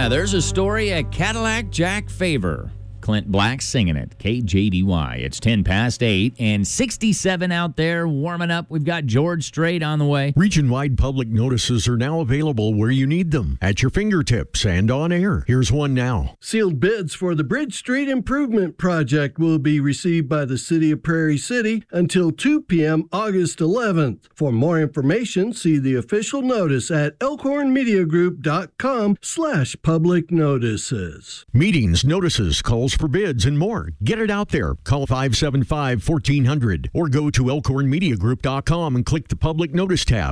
Yeah, there's a story at Cadillac Jack Favor. Clint Black singing it, KJDY. It's 10 past 8 and 67 out there warming up. We've got George Strait on the way. Region-wide public notices are now available where you need them, at your fingertips and on air. Here's one now. Sealed bids for the Bridge Street Improvement Project will be received by the City of Prairie City until 2 p.m. August 11th. For more information, see the official notice at elkhornmediagroup.com/public notices. Meetings, notices, calls for bids, and more. Get it out there. Call 575-1400 or go to elkhornmediagroup.com and click the public notice tab.